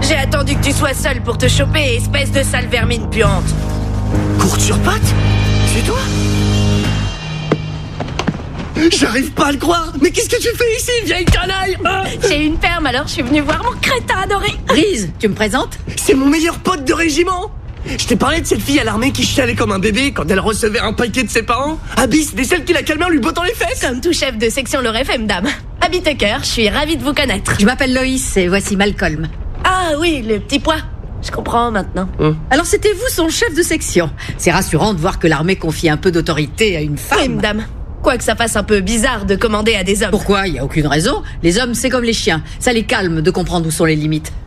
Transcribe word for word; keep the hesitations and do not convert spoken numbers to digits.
J'ai attendu que tu sois seule pour te choper, espèce de sale vermine puante. Courte sur pattes? C'est toi? J'arrive pas à le croire. Mais qu'est-ce que tu fais ici, vieille canaille? Ah, J'ai une perme, alors je suis venue voir mon crétin adoré. Riz, tu me présentes? c'est mon meilleur pote de régiment. Je t'ai parlé de cette fille à l'armée qui chialait comme un bébé quand elle recevait un paquet de ses parents. Abyss, des celles qui la calmaient en lui bottant les fesses. Comme tout chef de section Lord F M, dame. Abby Tucker, je suis ravie de vous connaître. Je m'appelle Loïs et voici Malcolm. Ah oui, le petit pois. Je comprends maintenant. Alors c'était vous son chef de section. C'est rassurant de voir que l'armée confie un peu d'autorité à une Oui, femme. madame. Quoique ça fasse un peu bizarre de commander à des hommes. Pourquoi? Il n'y a aucune raison. Les hommes, c'est comme les chiens. Ça les calme de comprendre où sont les limites.